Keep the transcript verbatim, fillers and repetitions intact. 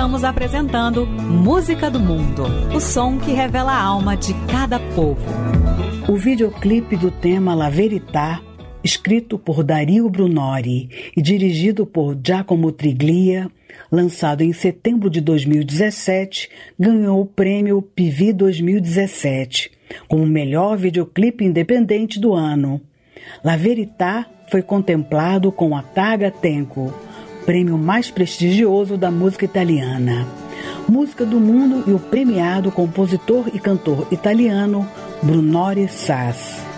Estamos apresentando Música do Mundo, o som que revela a alma de cada povo. O videoclipe do tema La Verità, escrito por Dario Brunori e dirigido por Giacomo Triglia, lançado em setembro de dois mil e dezessete, ganhou o prêmio P V dois mil e dezessete como o melhor videoclipe independente do ano. La Verità foi contemplado com a Targa Tenco, prêmio mais prestigioso da música italiana. Música do Mundo e o premiado compositor e cantor italiano Brunori Sass.